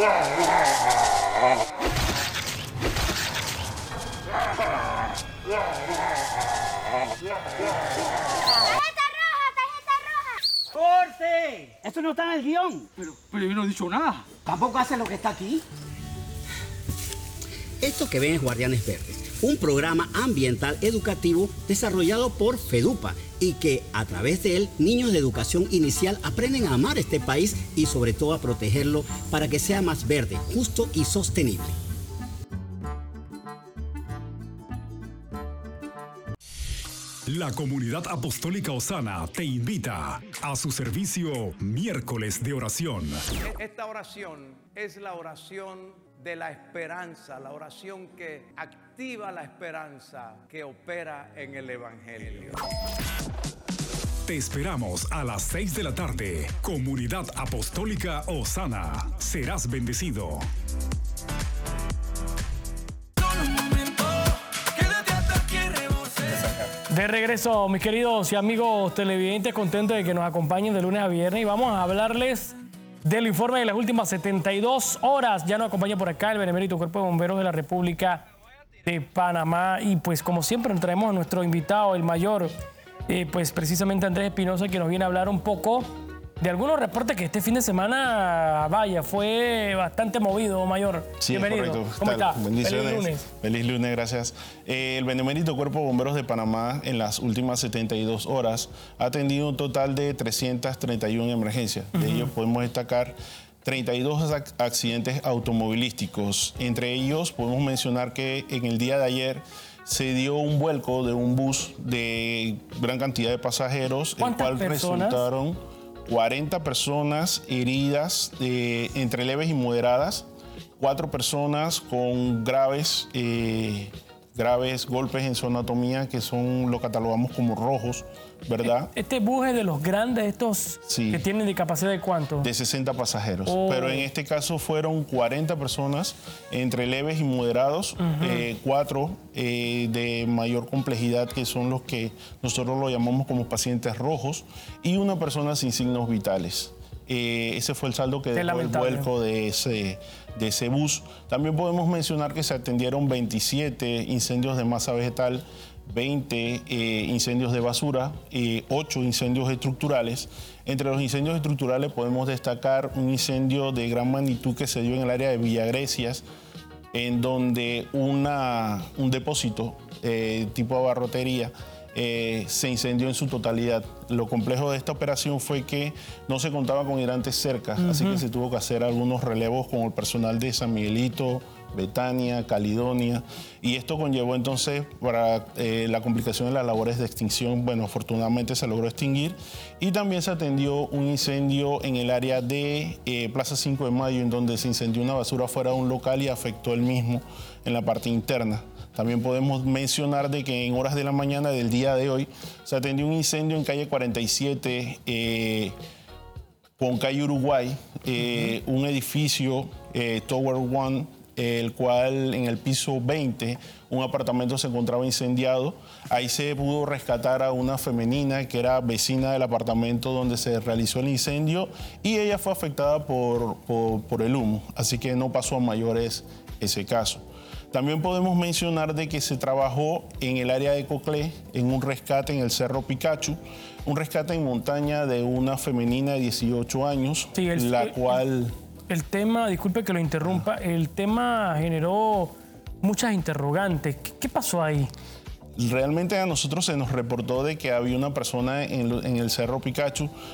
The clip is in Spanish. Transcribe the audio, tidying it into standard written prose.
¡Corte! Eso no está en el guión. Pero yo no he dicho nada. Tampoco hace lo que está aquí. Esto que ven es Guardianes Verdes, un programa ambiental educativo desarrollado por FEDUPA y que a través de él niños de educación inicial aprenden a amar este país y sobre todo a protegerlo para que sea más verde, justo y sostenible. La Comunidad Apostólica Osana te invita a su servicio Miércoles de Oración. Esta oración es la oración de la esperanza, la oración que activa la esperanza que opera en el Evangelio. Te esperamos a las 6 de la tarde. Comunidad Apostólica Osana. Serás bendecido. De regreso, mis queridos y amigos televidentes, contentos de que nos acompañen de lunes a viernes y vamos a hablarles del informe de las últimas 72 horas. Ya nos acompaña por acá el Benemérito Cuerpo de Bomberos de la República de Panamá y pues como siempre traemos a nuestro invitado, el mayor, pues precisamente Andrés Espinosa, que nos viene a hablar un poco de algunos reportes que este fin de semana, vaya, fue bastante movido, mayor. Sí, bienvenido. Correcto. ¿Cómo está? Bendiciones. Feliz lunes. Feliz lunes, gracias. El Benemérito Cuerpo de Bomberos de Panamá en las últimas 72 horas ha atendido un total de 331 emergencias. De ellos podemos destacar 32 accidentes automovilísticos. Entre ellos podemos mencionar que en el día de ayer se dio un vuelco de un bus de gran cantidad de pasajeros, el cual resultaron 40 personas heridas entre leves y moderadas, 4 personas con graves golpes en su anatomía, que son, lo catalogamos como rojos, ¿verdad? Este bus es de los grandes, estos sí, que tienen de capacidad de ¿cuánto? De 60 pasajeros. Pero en este caso fueron 40 personas entre leves y moderados, 4 de mayor complejidad, que son los que nosotros lo llamamos como pacientes rojos, y una persona sin signos vitales. Ese fue el saldo que dejó el vuelco de ese bus. También podemos mencionar que se atendieron 27 incendios de masa vegetal, 20 incendios de basura, 8 incendios estructurales. Entre los incendios estructurales podemos destacar un incendio de gran magnitud que se dio en el área de Villagrecias, en donde un depósito tipo abarrotería se incendió en su totalidad. Lo complejo de esta operación fue que no se contaba con hidrantes cerca, así que se tuvo que hacer algunos relevos con el personal de San Miguelito, Betania, Caledonia, y esto conllevó entonces para la complicación de las labores de extinción. Bueno, afortunadamente se logró extinguir, y también se atendió un incendio en el área de Plaza 5 de Mayo, en donde se incendió una basura fuera de un local y afectó el mismo en la parte interna. También podemos mencionar de que en horas de la mañana del día de hoy se atendió un incendio en calle 47 con calle Uruguay, un edificio Tower One, el cual en el piso 20 un apartamento se encontraba incendiado. Ahí se pudo rescatar a una femenina que era vecina del apartamento donde se realizó el incendio, y ella fue afectada por el humo, así que no pasó a mayores ese caso. También podemos mencionar de que se trabajó en el área de Coclé en un rescate en el Cerro Picachu, un rescate en montaña de una femenina de 18 años, sí, el tema, disculpe que lo interrumpa, el tema generó muchas interrogantes. ¿Qué pasó ahí? Realmente a nosotros se nos reportó de que había una persona en el Cerro Picachu,